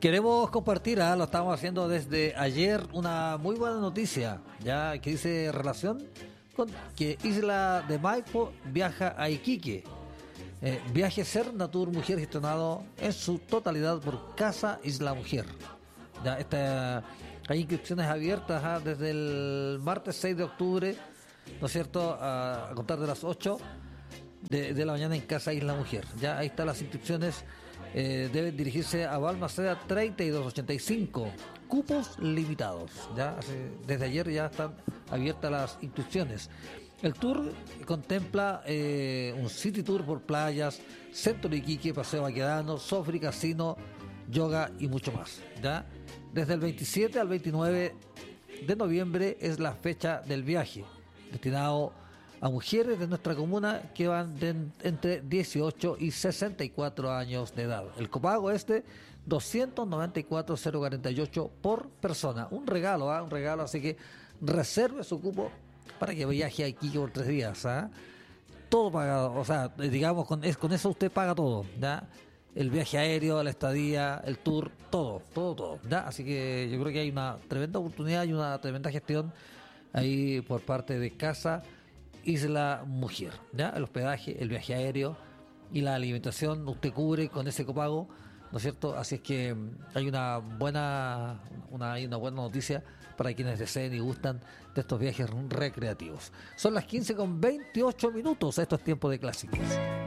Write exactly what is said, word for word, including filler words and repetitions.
Queremos compartir, ¿ah? Lo estamos haciendo desde ayer, una muy buena noticia, ya que dice relación con que Isla de Maipo viaja a Iquique. Eh, viaje Ser Natur Mujer gestionado en su totalidad por Casa Isla Mujer. Ya esta, hay inscripciones abiertas ¿ah? desde el martes seis de octubre, ¿no es cierto? A, a contar de las ocho de, de la mañana en Casa Isla Mujer. Ya ahí están las inscripciones. Eh, deben dirigirse a Balmaceda treinta y dos ochenta y cinco. Cupos limitados. Ya hace, desde ayer ya están abiertas las inscripciones. El tour contempla eh, un city tour por playas, centro de Iquique, paseo Baquedano, Sofri, casino, yoga y mucho más. ¿Ya? Desde el veintisiete al veintinueve de noviembre es la fecha del viaje, destinado a mujeres de nuestra comuna que van de entre dieciocho y sesenta y cuatro años de edad. El copago es de doscientos noventa y cuatro mil cuarenta y ocho por persona. Un regalo, ¿eh? un regalo, así que reserve su cupo para que viaje aquí por tres días. ¿eh? Todo pagado, o sea, digamos, con, es, con eso usted paga todo, ¿ya? El viaje aéreo, la estadía, el tour, todo, todo, todo. ¿ya? Así que yo creo que hay una tremenda oportunidad y una tremenda gestión ahí por parte de Casa Isla Mujer, ¿ya? El hospedaje, el viaje aéreo y la alimentación usted cubre con ese copago, ¿no es cierto? Así es que hay una buena una, hay una buena noticia para quienes deseen y gustan de estos viajes recreativos. Son las quince con veintiocho minutos, esto es Tiempo de Clásicos.